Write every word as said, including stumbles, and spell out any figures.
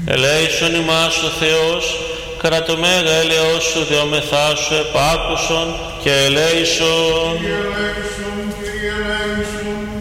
Ελέησον ημάς ο Θεός, κατά το μέγα έλεος σου δεόμεθά σου επάκουσον και ελέησον. Κύριε ελέησον, Κύριε ελέησον.